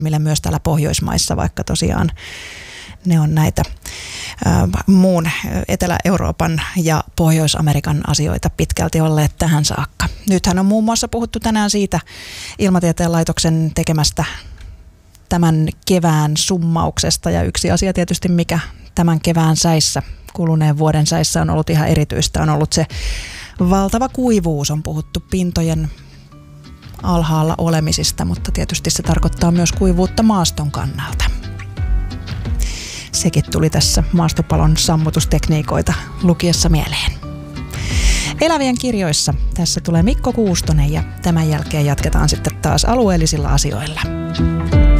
millä myös täällä Pohjoismaissa, vaikka tosiaan ne on näitä muun Etelä-Euroopan ja Pohjois-Amerikan asioita pitkälti olleet tähän saakka. Nythän on muun muassa puhuttu tänään siitä Ilmatieteen laitoksen tekemästä tämän kevään summauksesta, ja yksi asia tietysti, mikä tämän kevään säissä, kuluneen vuoden säissä on ollut ihan erityistä, on ollut se valtava kuivuus. On puhuttu pintojen alhaalla olemisista, mutta tietysti se tarkoittaa myös kuivuutta maaston kannalta. Sekin tuli tässä maastopalon sammutustekniikoita lukiessa mieleen. Elävien kirjoissa tässä tulee Mikko Kuustonen ja tämän jälkeen jatketaan sitten taas alueellisilla asioilla.